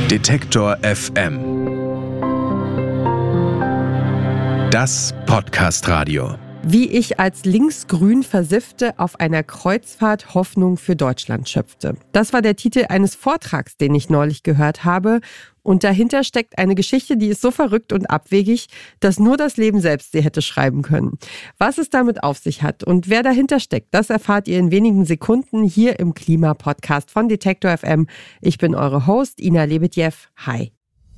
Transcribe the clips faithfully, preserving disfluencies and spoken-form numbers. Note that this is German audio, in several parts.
Detektor F M. Das Podcast-Radio. Wie ich als linksgrün Versiffte auf einer Kreuzfahrt Hoffnung für Deutschland schöpfte. Das war der Titel eines Vortrags, den ich neulich gehört habe. Und dahinter steckt eine Geschichte, die ist so verrückt und abwegig, dass nur das Leben selbst sie hätte schreiben können. Was es damit auf sich hat und wer dahinter steckt, das erfahrt ihr in wenigen Sekunden hier im Klima-Podcast von Detektor F M. Ich bin eure Host, Ina Lebedjew. Hi.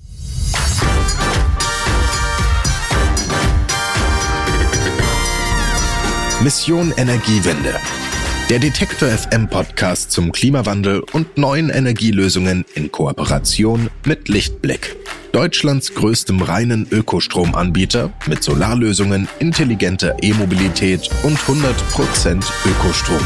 Mission Energiewende. Der Detektor F M Podcast zum Klimawandel und neuen Energielösungen in Kooperation mit Lichtblick. Deutschlands größtem reinen Ökostromanbieter mit Solarlösungen, intelligenter E-Mobilität und hundert Prozent Ökostrom.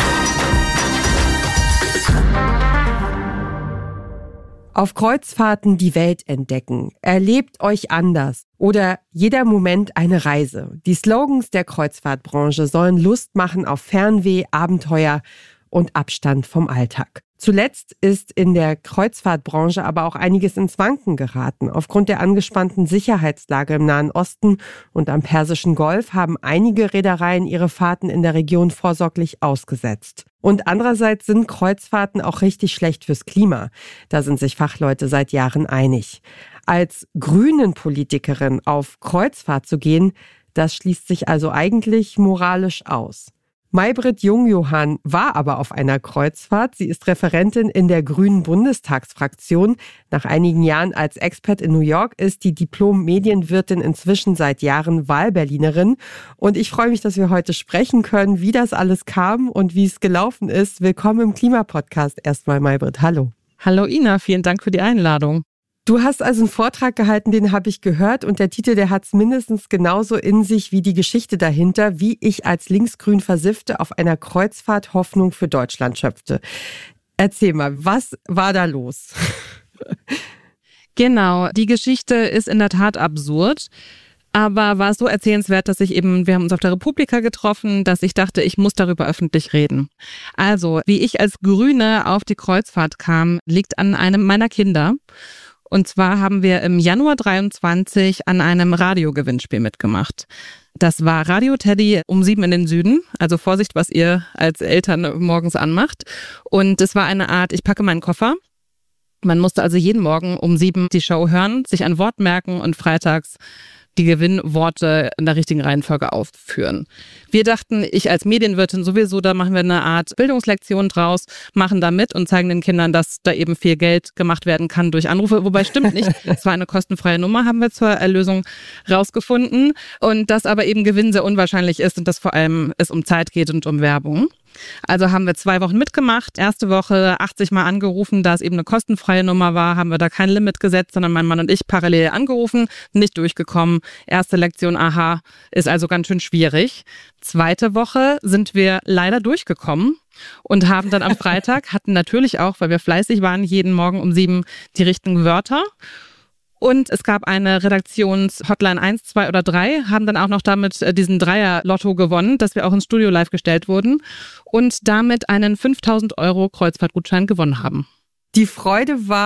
Auf Kreuzfahrten die Welt entdecken, erlebt euch anders oder jeder Moment eine Reise. Die Slogans der Kreuzfahrtbranche sollen Lust machen auf Fernweh, Abenteuer und Abstand vom Alltag. Zuletzt ist in der Kreuzfahrtbranche aber auch einiges ins Wanken geraten. Aufgrund der angespannten Sicherheitslage im Nahen Osten und am Persischen Golf haben einige Reedereien ihre Fahrten in der Region vorsorglich ausgesetzt. Und andererseits sind Kreuzfahrten auch richtig schlecht fürs Klima. Da sind sich Fachleute seit Jahren einig. Als grünen Politikerin auf Kreuzfahrt zu gehen, das schließt sich also eigentlich moralisch aus. Maybrit Jungjohann war aber auf einer Kreuzfahrt. Sie ist Referentin in der Grünen Bundestagsfraktion. Nach einigen Jahren als Expert in New York ist die Diplom-Medienwirtin inzwischen seit Jahren Wahlberlinerin. Und ich freue mich, dass wir heute sprechen können, wie das alles kam und wie es gelaufen ist. Willkommen im Klimapodcast erstmal, Maybrit. Hallo. Hallo Ina, vielen Dank für die Einladung. Du hast also einen Vortrag gehalten, den habe ich gehört und der Titel, der hat es mindestens genauso in sich wie die Geschichte dahinter, wie ich als linksgrün Versiffte auf einer Kreuzfahrt Hoffnung für Deutschland schöpfte. Erzähl mal, was war da los? Genau, die Geschichte ist in der Tat absurd, aber war so erzählenswert, dass ich eben, wir haben uns auf der Republika getroffen, dass ich dachte, ich muss darüber öffentlich reden. Also, wie ich als Grüne auf die Kreuzfahrt kam, liegt an einem meiner Kinder. Und zwar haben wir im Januar dreiundzwanzig an einem Radiogewinnspiel mitgemacht. Das war Radio Teddy um sieben in den Süden. Also Vorsicht, was ihr als Eltern morgens anmacht. Und es war eine Art, ich packe meinen Koffer. Man musste also jeden Morgen um sieben die Show hören, sich ein Wort merken und freitags die Gewinnworte in der richtigen Reihenfolge aufführen. Wir dachten, ich als Medienwirtin sowieso, da machen wir eine Art Bildungslektion draus, machen da mit und zeigen den Kindern, dass da eben viel Geld gemacht werden kann durch Anrufe. Wobei stimmt nicht, es war eine kostenfreie Nummer, haben wir zur Erlösung rausgefunden. Und dass aber eben Gewinn sehr unwahrscheinlich ist und dass vor allem es um Zeit geht und um Werbung. Also haben wir zwei Wochen mitgemacht. Erste Woche achtzig Mal angerufen, da es eben eine kostenfreie Nummer war, haben wir da kein Limit gesetzt, sondern mein Mann und ich parallel angerufen, nicht durchgekommen. Erste Lektion, aha, ist also ganz schön schwierig. Zweite Woche sind wir leider durchgekommen und haben dann am Freitag, hatten natürlich auch, weil wir fleißig waren, jeden Morgen um sieben die richtigen Wörter. Und es gab eine Redaktions-Hotline eins, zwei oder drei, haben dann auch noch damit diesen Dreier-Lotto gewonnen, dass wir auch ins Studio live gestellt wurden und damit einen fünftausend Euro Kreuzfahrtgutschein gewonnen haben. Die Freude war